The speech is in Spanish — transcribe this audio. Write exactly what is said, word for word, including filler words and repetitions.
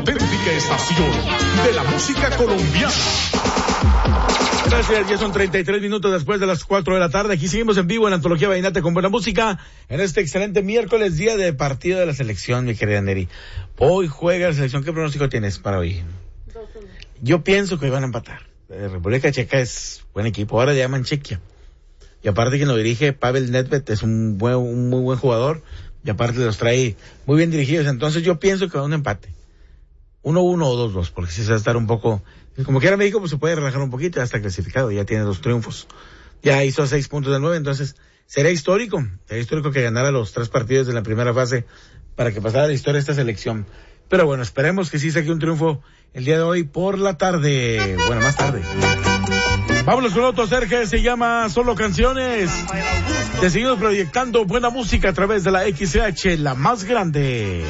auténtica estación de la música colombiana. Gracias, ya son treinta y tres minutos después de las cuatro de la tarde. Aquí seguimos en vivo en Antología Vallenata con buena música en este excelente miércoles, día de partido de la selección, mi querida Neri. Hoy juega la selección. ¿Qué pronóstico tienes para hoy? Yo pienso que hoy van a empatar. La República Checa es buen equipo, ahora le llaman Chequia. Y aparte quien lo dirige, Pavel Nedved, es un buen, un muy buen jugador. Y aparte los trae muy bien dirigidos. Entonces yo pienso que va a un empate. uno uno o dos dos, porque si se va a estar un poco... Como quiera México, pues se puede relajar un poquito, ya está clasificado, ya tiene dos triunfos. Ya hizo seis puntos de nueve, entonces sería histórico. Sería histórico que ganara los tres partidos de la primera fase para que pasara la historia esta selección. Pero bueno, esperemos que sí saque un triunfo el día de hoy por la tarde. Bueno, más tarde. Vámonos con otro, Sergio, se llama Solo Canciones. Te seguimos proyectando buena música a través de la X C H, la más grande.